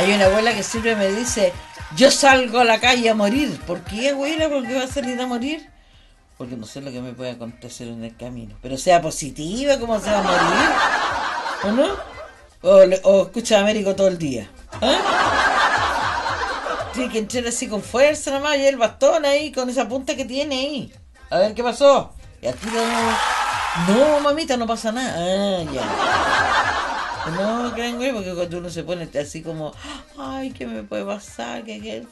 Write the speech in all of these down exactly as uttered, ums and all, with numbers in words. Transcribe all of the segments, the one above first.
Hay una abuela que siempre me dice, yo salgo a la calle a morir. ¿Por qué, abuela? ¿Por qué va a salir a morir? Porque no sé lo que me puede acontecer en el camino. Pero sea positiva, ¿cómo se va a morir? ¿O no? O, le- o escucha Américo todo el día. ¿Ah? Tiene que entrar así con fuerza nomás, y el bastón ahí, con esa punta que tiene ahí. A ver, ¿qué pasó? Y aquí no... No, mamita, no pasa nada. Ah, ya. No, creen, güey, porque cuando uno se pone así como, ay, ¿qué me puede pasar? ¿Qué, qué?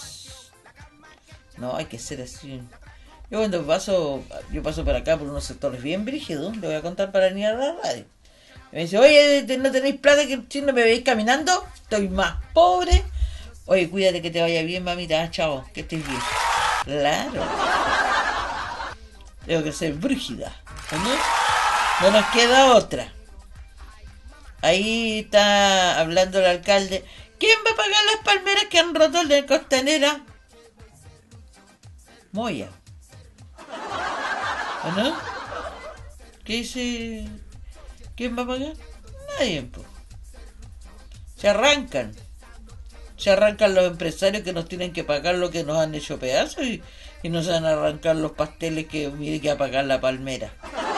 No, hay que ser así. Yo cuando paso, yo paso por acá por unos sectores bien brígidos, le voy a contar para venir a la radio. Me dice, oye, ¿no tenéis plata que si no me veis caminando? Estoy más pobre. Oye, cuídate que te vaya bien, mamita. Chao, que estés bien. Claro. Tengo que ser brígida. ¿No? No nos queda otra. Ahí está hablando el alcalde. ¿Quién va a pagar las palmeras que han roto el de Costanera? Moya. ¿O no? ¿Qué dice? ¿Quién va a pagar? Nadie, po. Se arrancan. Se arrancan los empresarios que nos tienen que pagar lo que nos han hecho pedazos y, y nos van a arrancar los pasteles que mire que va a pagar la palmera.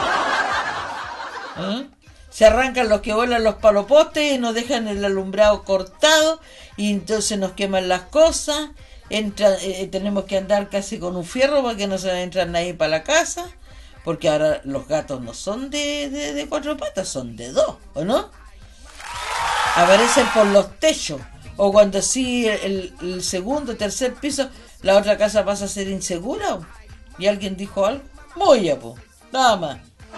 ¿Ah? Se arrancan los que vuelan los palopostes y nos dejan el alumbrado cortado y entonces nos queman las cosas. Entra, eh, tenemos que andar casi con un fierro para que no se entran nadie para la casa, porque ahora los gatos no son de, de, de cuatro patas, son de dos, ¿o no? Aparecen por los techos, o cuando sí el, el segundo, tercer piso, la otra casa pasa a ser insegura, y alguien dijo algo, moya, po, nada más.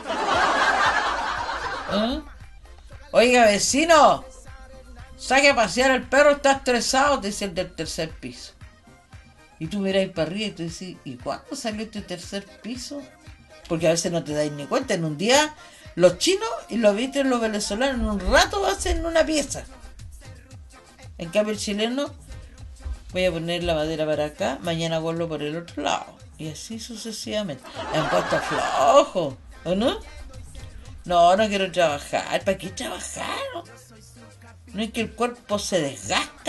¿Eh? Oiga, vecino, saque a pasear al perro, está estresado, dice el del tercer piso. Y tú miráis para arriba y tú decís, ¿y cuándo salió este tercer piso? Porque a veces no te dais ni cuenta. En un día, los chinos y los viste los venezolanos en un rato hacen una pieza. En cambio el chileno, voy a poner la madera para acá, mañana vuelvo por el otro lado. Y así sucesivamente. Han puesto flojo, ¿o no? No, no quiero trabajar. ¿Para qué trabajar? ¿No es que el cuerpo se desgasta?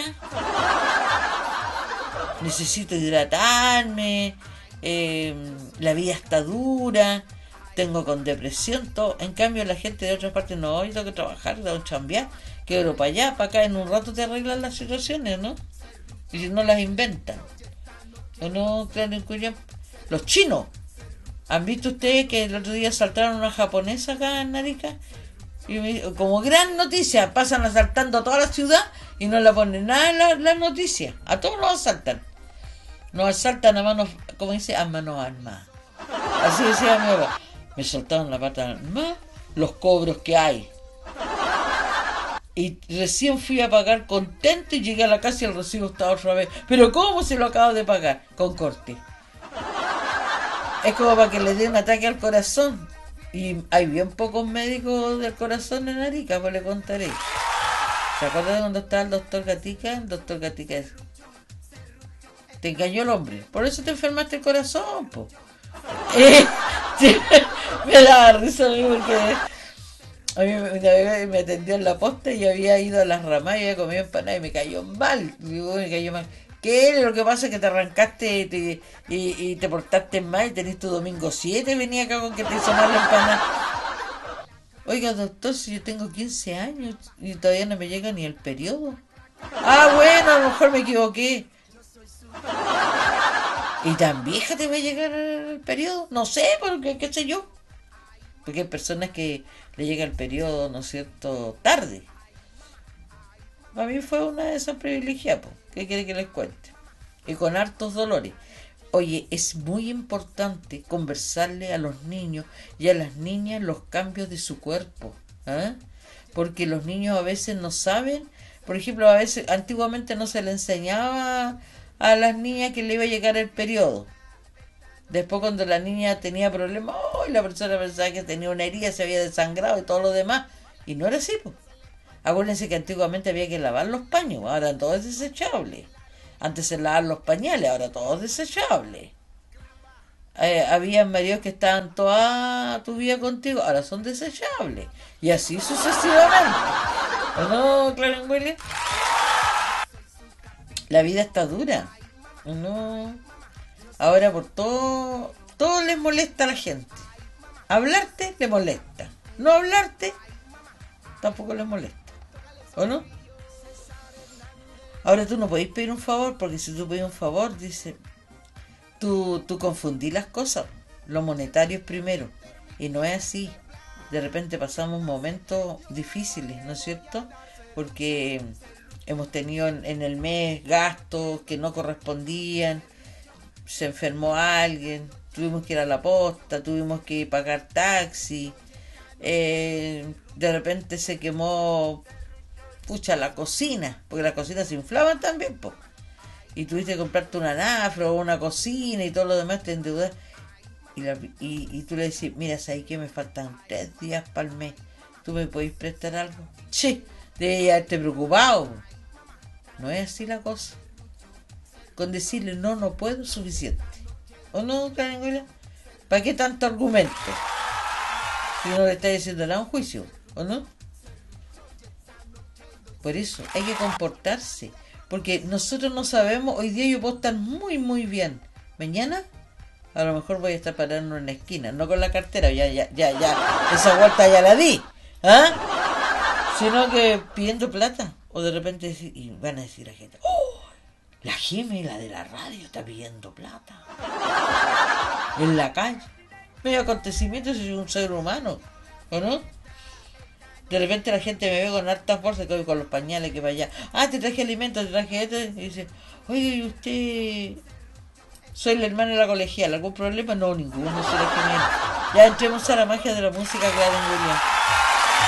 Necesito hidratarme, eh, la vida está dura, tengo con depresión, todo. En cambio la gente de otras partes, no, yo tengo que trabajar, tengo que chambear, quiero para allá, para acá, en un rato te arreglan las situaciones, ¿no? Y si no las inventan. ¿O no, claro, Cuyan? Los chinos. ¿Han visto ustedes que el otro día asaltaron a una japonesa acá en Arica? Y me, como gran noticia, pasan asaltando a toda la ciudad y no la ponen nada en la, la noticia. A todos los asaltan. Nos asaltan a manos, como dice, a manos armadas. Así decía mi papá. Me soltaron la pata armada, los cobros que hay. Y recién fui a pagar contento y llegué a la casa y el recibo estaba otra vez. ¿Pero cómo se lo acabo de pagar? Con corte. Es como para que le dé un ataque al corazón. Y hay bien pocos médicos del corazón en Arica, pues le contaré. ¿Se acuerdan de cuando estaba el doctor Gatica? El doctor Gatica es... Te engañó el hombre. Por eso te enfermaste el corazón, po. Eh, sí, me daba risa a mí porque a mí una vez me atendió en la posta y había ido a las ramas y había comido empanada y me cayó mal. Digo, me cayó mal. ¿Qué? Lo que pasa es que te arrancaste te, y, y te portaste mal y tenés tu domingo siete. Venía acá con que te hizo mal la empanada. Oiga, doctor, si yo tengo quince años y todavía no me llega ni el periodo. Ah, bueno, a lo mejor me equivoqué. ¿Y tan vieja te va a llegar el periodo? No sé, porque qué sé yo. Porque hay personas que le llega el periodo, ¿no es cierto?, tarde. A mí fue una de esas privilegiadas, ¿qué quiere que les cuente? Y con hartos dolores. Oye, es muy importante conversarle a los niños y a las niñas los cambios de su cuerpo, ¿eh? Porque los niños a veces no saben. Por ejemplo, a veces antiguamente no se le enseñaba a las niñas que le iba a llegar el periodo. Después cuando la niña tenía problemas, oh, la persona pensaba que tenía una herida, se había desangrado y todo lo demás. Y no era así, pues. Acuérdense que antiguamente había que lavar los paños, ahora todo es desechable. Antes se lavaban los pañales, ahora todo es desechable. Eh, había maridos que estaban toda tu vida contigo, ahora son desechables. Y así sucesivamente. ¿O no, Clarence Williams? La vida está dura. No. Ahora por todo, todo les molesta a la gente. Hablarte le molesta. No hablarte tampoco les molesta. ¿O no? Ahora tú no podéis pedir un favor, porque si tú pides un favor, dice, tú, tú confundís las cosas. Lo monetario es primero. Y no es así. De repente pasamos momentos difíciles, ¿no es cierto? Porque hemos tenido en, en el mes gastos que no correspondían, se enfermó alguien, tuvimos que ir a la posta, tuvimos que pagar taxi, eh, de repente se quemó, pucha, la cocina, porque las cocinas se inflaban también, po, y tuviste que comprarte una anafra o una cocina y todo lo demás, te endeudas, y, la, y, y tú le decís, mira, ¿sabes qué? Me faltan tres días para el mes, ¿tú me podés prestar algo? Che, debes haberte preocupado. No es así la cosa. Con decirle no, no puedo, suficiente. ¿O no, Karen William? ¿Para qué tanto argumento? Si no le está diciendo nada a un juicio, ¿o no? Por eso hay que comportarse. Porque nosotros no sabemos, hoy día yo puedo estar muy, muy bien. Mañana, a lo mejor voy a estar parando en la esquina, no con la cartera, ya, ya, ya, ya, esa vuelta ya la di, ¿ah? Sino que pidiendo plata. O de repente decir, y van a decir a la gente, ¡oh! La Jime, la de la radio, está pidiendo plata. En la calle. Medio acontecimiento, si soy un ser humano, ¿o no? De repente la gente me ve con hartas bolsas, que voy con los pañales que vaya. Ah, te traje alimentos, te traje esto. Y dice, oye, ¿y usted? Soy la hermana de la colegial, ¿algún problema? No, ninguno, soy la Jimena. Ya entremos a la magia de la música, Karen William.